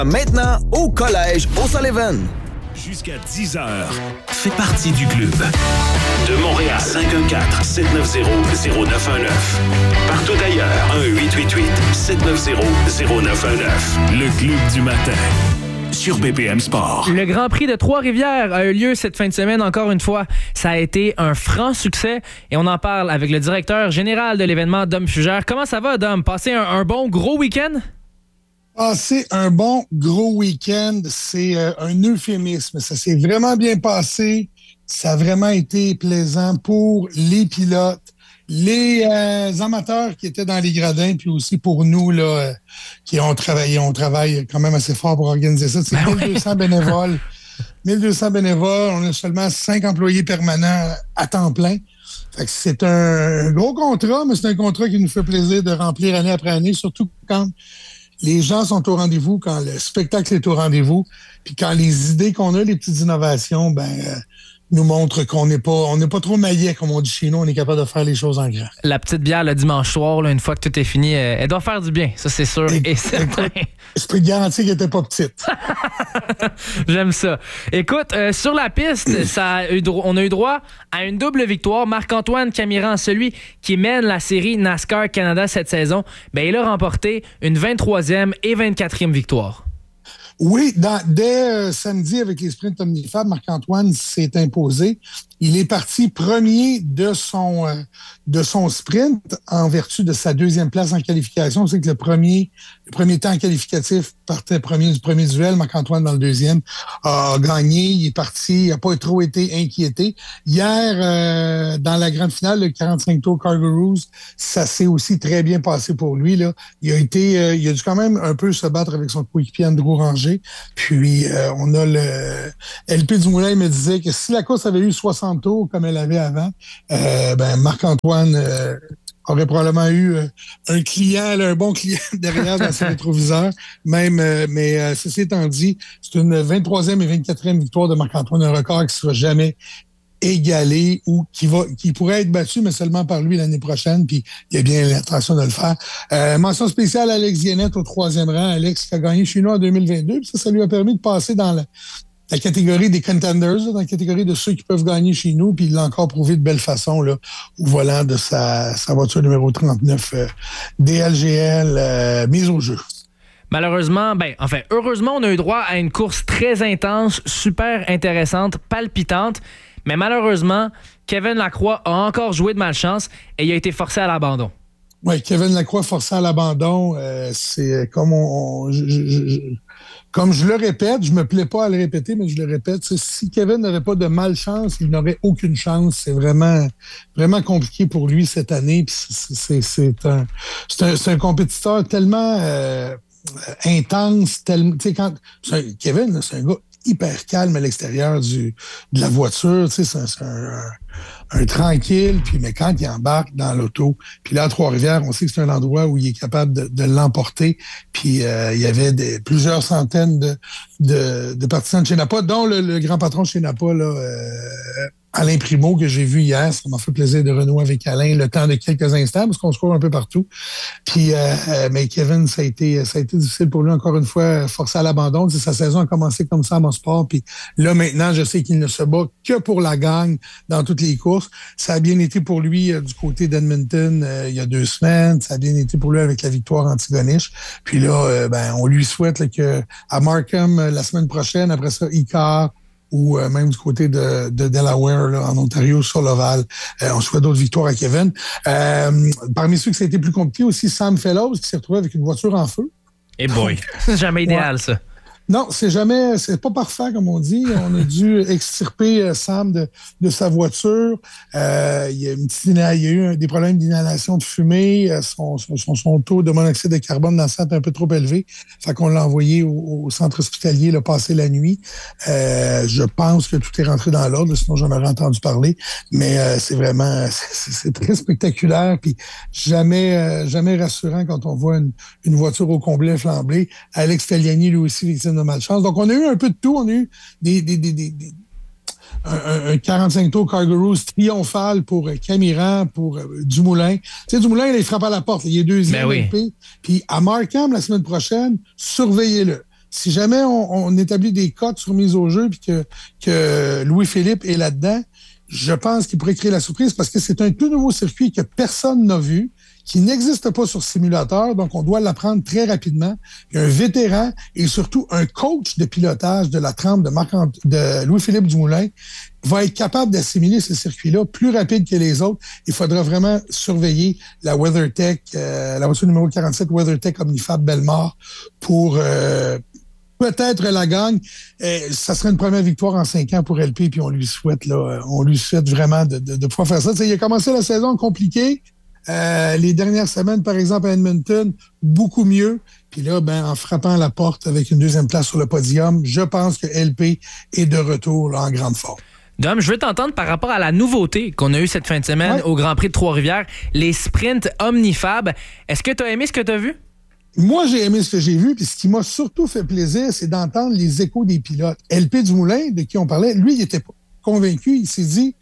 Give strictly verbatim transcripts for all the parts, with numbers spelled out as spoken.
Maintenant, au Collège O'Sullivan. Jusqu'à dix heures, fais partie du club. De Montréal, cinq un quatre, sept neuf zéro, zéro neuf un neuf. Partout ailleurs, un huit huit huit, sept neuf zéro, zéro neuf un neuf. Le club du matin. Sur B P M Sport. Le Grand Prix de Trois-Rivières a eu lieu cette fin de semaine. Encore une fois, ça a été un franc succès et on en parle avec le directeur général de l'événement, Dom Fugère. Comment ça va, Dom? Passez un, un bon gros week-end? Passer un bon gros week-end, c'est euh, un euphémisme. Ça s'est vraiment bien passé. Ça a vraiment été plaisant pour les pilotes, les euh, amateurs qui étaient dans les gradins, puis aussi pour nous là, euh, qui ont travaillé. On travaille quand même assez fort pour organiser ça. C'est ben mille deux cents oui. bénévoles. mille deux cents bénévoles. On a seulement cinq employés permanents à temps plein. Fait que c'est un gros contrat, mais c'est un contrat qui nous fait plaisir de remplir année après année, surtout quand les gens sont au rendez-vous, quand le spectacle est au rendez-vous, puis quand les idées qu'on a, les petites innovations, ben euh, nous montrent qu'on n'est pas on n'est pas trop maillet, comme on dit chez nous, on est capable de faire les choses en grand. La petite bière le dimanche soir, là, une fois que tout est fini, euh, elle doit faire du bien, ça c'est sûr. Et, et certain. Écoute, je peux te garantir qu'elle n'était pas petite. J'aime ça. Écoute, euh, sur la piste, ça a eu dro- on a eu droit à une double victoire. Marc-Antoine Camiran, celui qui mène la série NASCAR Canada cette saison, ben, il a remporté une vingt-troisième et vingt-quatrième victoire. Oui, dans, dès euh, samedi, avec les sprints omnifab, Marc-Antoine s'est imposé. Il est parti premier de son euh, de son sprint en vertu de sa deuxième place en qualification. C'est que le premier le premier temps qualificatif partait premier du premier duel. Marc-Antoine, dans le deuxième, a gagné. Il est parti. Il n'a pas trop été inquiété. Hier, euh, dans la grande finale, le quarante-cinq tours Kangaroos, ça s'est aussi très bien passé pour lui. Là. Il a été, euh, il a dû quand même un peu se battre avec son coéquipier Andrew Ranger. Puis, euh, on a le L P Dumoulin me disait que si la course avait eu soixante tours comme elle avait avant, euh, ben Marc-Antoine euh, aurait probablement eu euh, un client, là, un bon client derrière dans ses rétroviseurs. Même, euh, mais euh, ceci étant dit, c'est une vingt-troisième et vingt-quatrième victoire de Marc-Antoine, un record qui sera jamais égalé ou qui va qui pourrait être battu, mais seulement par lui l'année prochaine, puis il a bien l'intention de le faire. Euh, mention spéciale à Alex Guénette au troisième rang. Alex qui a gagné chez nous en deux mille vingt-deux, puis ça, ça lui a permis de passer dans la, la catégorie des contenders, là, dans la catégorie de ceux qui peuvent gagner chez nous, puis il l'a encore prouvé de belle façon là, au volant de sa, sa voiture numéro trente-neuf euh, D L G L euh, mise au jeu. Malheureusement, ben, enfin, heureusement, on a eu droit à une course très intense, super intéressante, palpitante. Mais malheureusement, Kevin Lacroix a encore joué de malchance et il a été forcé à l'abandon. Oui, Kevin Lacroix forcé à l'abandon, euh, c'est comme on, on je, je, je, comme je le répète, je me plais pas à le répéter, mais je le répète, si Kevin n'avait pas de malchance, il n'aurait aucune chance. C'est vraiment, vraiment compliqué pour lui cette année. Puis c'est, c'est, c'est, un, c'est, un, c'est un compétiteur tellement euh, intense, tellement, tu sais, quand c'est un, Kevin, là, c'est un gars hyper calme à l'extérieur du de la voiture, tu sais, c'est, c'est un, un, un tranquille, puis mais quand il embarque dans l'auto, puis là, à Trois-Rivières, on sait que c'est un endroit où il est capable de, de l'emporter, puis euh, il y avait des, plusieurs centaines de, de, de partisans de chez Napa, dont le, le grand patron de chez Napa, là, euh, Alain Primo, que j'ai vu hier. Ça m'a fait plaisir de renouer avec Alain le temps de quelques instants, parce qu'on se court un peu partout. Puis, euh, mais Kevin, ça a été ça a été difficile pour lui, encore une fois, forcé à l'abandon. C'est sa saison a commencé comme ça à mon sport. Puis là, maintenant, je sais qu'il ne se bat que pour la gagne dans toutes les courses. Ça a bien été pour lui euh, du côté d'Edmonton euh, il y a deux semaines. Ça a bien été pour lui avec la victoire Antigonish. Puis là, euh, ben, on lui souhaite là, que à Markham, euh, la semaine prochaine, après ça, Icar, ou euh, même du côté de, de Delaware, là, en Ontario, sur l'Oval. Euh, on souhaite d'autres victoires à Kevin. Euh, parmi ceux que ça a été plus compliqué aussi, Sam Fellows, qui s'est retrouvé avec une voiture en feu. Eh boy, c'est jamais idéal, ouais. Ça. Non, c'est jamais, c'est pas parfait, comme on dit. On a dû extirper euh, Sam de, de sa voiture. Euh, il y a une petite, il y a eu un, des problèmes d'inhalation de fumée. Euh, son, son, son, son taux de monoxyde de carbone dans le sang est un peu trop élevé. Fait qu'on l'a envoyé au, au centre hospitalier, là, passer la nuit. Euh, je pense que tout est rentré dans l'ordre, sinon j'en aurais entendu parler. Mais euh, c'est vraiment, c'est, c'est très spectaculaire. Puis jamais, euh, jamais rassurant quand on voit une, une voiture au complet flambée. Alex Tagliani, lui aussi, victime de malchance. Donc, on a eu un peu de tout. On a eu des, des, des, des, des un, un quarante-cinq tours Kangaroos triomphal pour Camiran, pour euh, Dumoulin. Tu sais, Dumoulin, il frappe à la porte. Il est deuxième. Ben oui. Puis à Markham, la semaine prochaine, surveillez-le. si jamais on, on établit des cotes sur mise au jeu puis que, que Louis-Philippe est là-dedans, je pense qu'il pourrait créer la surprise parce que c'est un tout nouveau circuit que personne n'a vu, qui n'existe pas sur simulateur, donc on doit l'apprendre très rapidement. Il y a un vétéran et surtout un coach de pilotage de la trempe de, Marc de Louis-Philippe Dumoulin va être capable d'assimiler ce circuit-là plus rapide que les autres. Il faudra vraiment surveiller la WeatherTech, euh, la voiture numéro quarante-sept WeatherTech Omnifab Bellemare pour euh, peut-être la gagne. Euh, ça serait une première victoire en cinq ans pour L P, puis on lui souhaite là, on lui souhaite vraiment de, de, de pouvoir faire ça. T'sais, il a commencé la saison compliquée. Euh, les dernières semaines, par exemple, à Edmonton, beaucoup mieux. Puis là, ben, en frappant la porte avec une deuxième place sur le podium, je pense que L P est de retour là, en grande forme. Dom, je veux t'entendre par rapport à la nouveauté qu'on a eue cette fin de semaine ouais. au Grand Prix de Trois-Rivières, les sprints Omnifab. Est-ce que tu as aimé ce que tu as vu? Moi, j'ai aimé ce que j'ai vu, puis ce qui m'a surtout fait plaisir, c'est d'entendre les échos des pilotes. L P Dumoulin, de qui on parlait, lui, il était pas convaincu. Il s'est dit,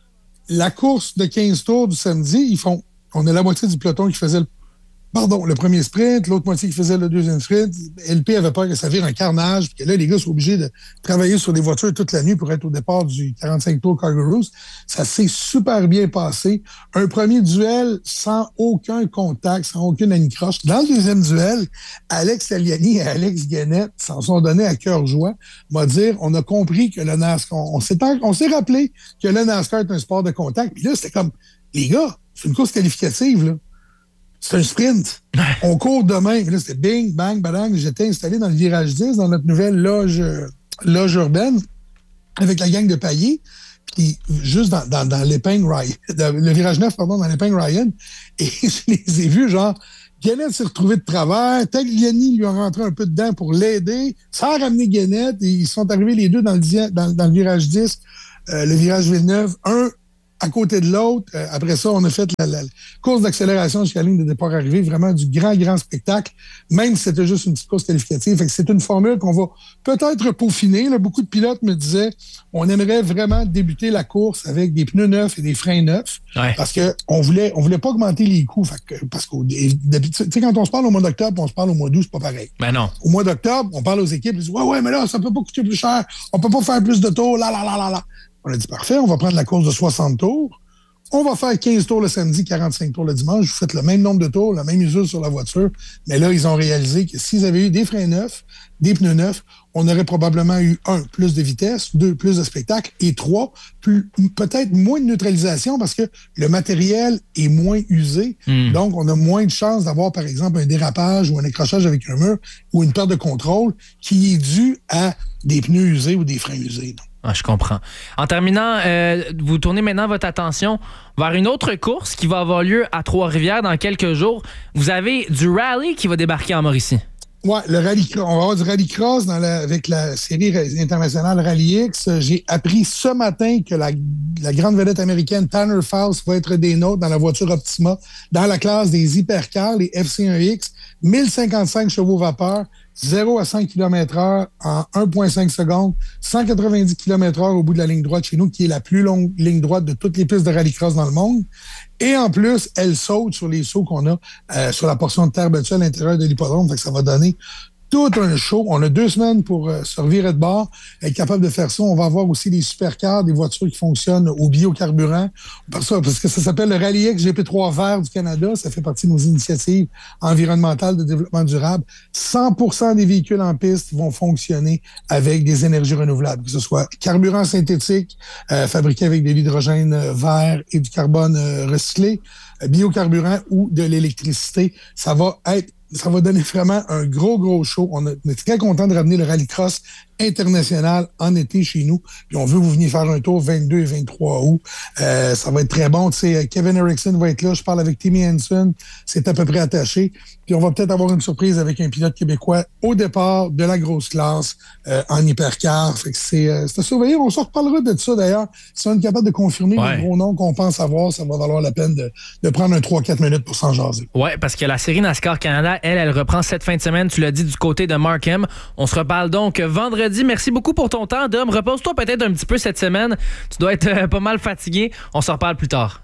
la course de quinze tours du samedi, ils font, on a la moitié du peloton qui faisait le Pardon, le premier sprint, l'autre moitié qui faisait le deuxième sprint. L P avait peur que ça vire un carnage, puis que là, les gars sont obligés de travailler sur des voitures toute la nuit pour être au départ du quarante-cinq tours Kangaroos. Ça s'est super bien passé. Un premier duel sans aucun contact, sans aucune anicroche. Dans le deuxième duel, Alex Aliani et Alex Guenette s'en sont donnés à cœur joie. On va dire, on a compris que le NASCAR, on s'est, on s'est rappelé que le NASCAR est un sport de contact. Puis là, c'était comme, les gars, c'est une course qualificative, là. C'est un sprint. On court demain. Là, c'était bing, bang, badang. J'étais installé dans le virage dix, dans notre nouvelle loge, loge urbaine, avec la gang de Payet. Puis juste dans, dans, dans l'épingle Ryan, le virage neuf, pardon, dans l'épingle Ryan. Et je les ai vus, genre, Guenette s'est retrouvé de travers. Tagliani lui a rentré un peu dedans pour l'aider. Ça a ramené Guenette. Et ils sont arrivés les deux dans le, dans, dans le virage dix, euh, le virage Villeneuve. Un à côté de l'autre. Euh, après ça, on a fait la, la, la course d'accélération jusqu'à la ligne de départ arrivée. Vraiment du grand, grand spectacle, même si c'était juste une petite course qualificative. Fait que c'est une formule qu'on va peut-être peaufiner. Là, beaucoup de pilotes me disaient on aimerait vraiment débuter la course avec des pneus neufs et des freins neufs. Ouais. Parce que on voulait on voulait pas augmenter les coûts. Fait que, parce que tu sais, quand on se parle au mois d'octobre, on se parle au mois d'août, c'est pas pareil. Ben non. Au mois d'octobre, on parle aux équipes, ils disent ouais, ouais, mais là, ça peut pas coûter plus cher. On peut pas faire plus de tours, là, là, là, là, là. On a dit, parfait, on va prendre la course de soixante tours. On va faire quinze tours le samedi, quarante-cinq tours le dimanche. Vous faites le même nombre de tours, la même usure sur la voiture. Mais là, ils ont réalisé que s'ils avaient eu des freins neufs, des pneus neufs, on aurait probablement eu, un, plus de vitesse, deux, plus de spectacle, et trois, plus, peut-être moins de neutralisation parce que le matériel est moins usé. Mm. Donc, on a moins de chances d'avoir, par exemple, un dérapage ou un accrochage avec un mur ou une perte de contrôle qui est due à des pneus usés ou des freins usés. Donc. Ah, je comprends. En terminant, euh, vous tournez maintenant votre attention vers une autre course qui va avoir lieu à Trois-Rivières dans quelques jours. Vous avez du rallye qui va débarquer en Mauricie. Oui, le rallye, on va avoir du rallycross dans la, avec la série internationale Rally X. J'ai appris ce matin que la, la grande vedette américaine Tanner Faust va être des nôtres dans la voiture Optima, dans la classe des hypercars, les F C un X, mille cinquante-cinq chevaux vapeur, zéro à cent kilomètres heure en un virgule cinq secondes, cent quatre-vingt-dix kilomètres heure au bout de la ligne droite chez nous, qui est la plus longue ligne droite de toutes les pistes de rallycross dans le monde. Et en plus, elle saute sur les sauts qu'on a euh, sur la portion de terre battue à l'intérieur de l'hippodrome. Fait que ça va donner tout un show. On a deux semaines pour euh, se revirer de bord, être capable de faire ça. On va avoir aussi des supercars, des voitures qui fonctionnent au biocarburant. Parce que ça s'appelle le Rallye X G P trois Vert du Canada. Ça fait partie de nos initiatives environnementales de développement durable. cent pour cent des véhicules en piste vont fonctionner avec des énergies renouvelables, que ce soit carburant synthétique, euh, fabriqué avec de l'hydrogène euh, vert et du carbone euh, recyclé, euh, biocarburant ou de l'électricité. Ça va être Ça va donner vraiment un gros, gros show. On, a, on est très content de ramener le rallycross international en été chez nous. Puis on veut que vous veniez faire un tour vingt-deux et vingt-trois août. Euh, ça va être très bon. Tu sais, Kevin Erickson va être là. Je parle avec Timmy Henson. C'est à peu près attaché. Puis on va peut-être avoir une surprise avec un pilote québécois au départ de la grosse classe euh, en hypercar. Fait que c'est, euh, c'est à surveiller. On se reparlera de ça d'ailleurs. Si on est capable de confirmer ouais. le gros nom qu'on pense avoir, ça va valoir la peine de, de prendre un trois à quatre minutes pour s'en jaser. Oui, parce que la série NASCAR Canada, elle, elle reprend cette fin de semaine. Tu l'as dit, du côté de Markham. On se reparle donc vendredi. Merci beaucoup pour ton temps, Dom. Repose-toi peut-être un petit peu cette semaine. Tu dois être euh, pas mal fatigué. On se reparle plus tard.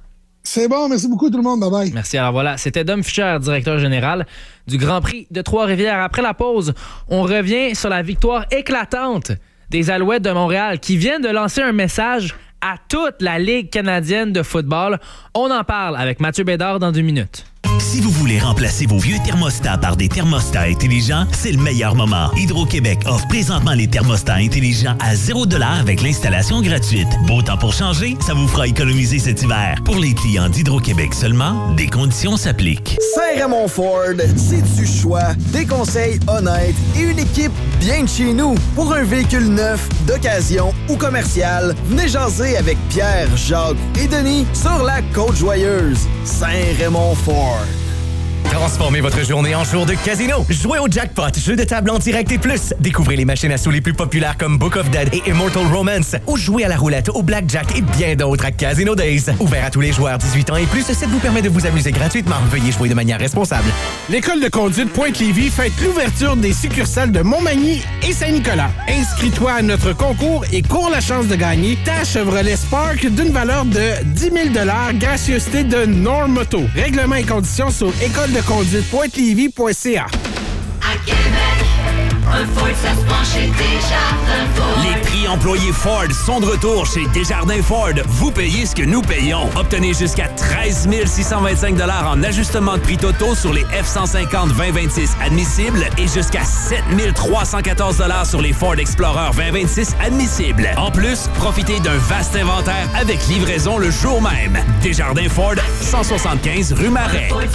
C'est bon, merci beaucoup tout le monde. Bye-bye. Merci. Alors voilà, c'était Dom Fischer, directeur général du Grand Prix de Trois-Rivières. Après la pause, on revient sur la victoire éclatante des Alouettes de Montréal qui viennent de lancer un message à toute la Ligue canadienne de football. On en parle avec Mathieu Bédard dans deux minutes. Si vous voulez remplacer vos vieux thermostats par des thermostats intelligents, c'est le meilleur moment. Hydro-Québec offre présentement les thermostats intelligents à zéro dollar avec l'installation gratuite. Beau temps pour changer, ça vous fera économiser cet hiver. Pour les clients d'Hydro-Québec seulement, des conditions s'appliquent. Saint-Raymond Ford, c'est du choix, des conseils honnêtes et une équipe bien de chez nous. Pour un véhicule neuf, d'occasion ou commercial, venez jaser avec Pierre, Jacques et Denis sur la Côte-Joyeuse. Saint-Raymond Ford. Transformez votre journée en jour de casino. Jouez au jackpot, jeu de table en direct et plus. Découvrez les machines à sous les plus populaires comme Book of Dead et Immortal Romance. Ou jouez à la roulette, au blackjack et bien d'autres à Casino Days. Ouvert à tous les joueurs dix-huit ans et plus, cette vous permet de vous amuser gratuitement. Veuillez jouer de manière responsable. L'école de conduite Pointe-Lévis fête l'ouverture des succursales de Montmagny et Saint-Nicolas. Inscris-toi à notre concours et cours la chance de gagner ta Chevrolet Spark d'une valeur de dix mille dollars, gracieuseté de Normoto. Règlements et conditions sur école de conduite pointe lévis point c a. À Québec, un Ford, ça se prend chez Desjardins Ford. Les prix employés Ford sont de retour chez Desjardins Ford. Vous payez ce que nous payons. Obtenez jusqu'à treize mille six cent vingt-cinq dollars en ajustement de prix totaux sur les F cent cinquante vingt vingt-six admissibles et jusqu'à sept mille trois cent quatorze dollars sur les Ford Explorer vingt vingt-six admissibles. En plus, profitez d'un vaste inventaire avec livraison le jour même. Desjardins Ford, cent soixante-quinze rue Marais.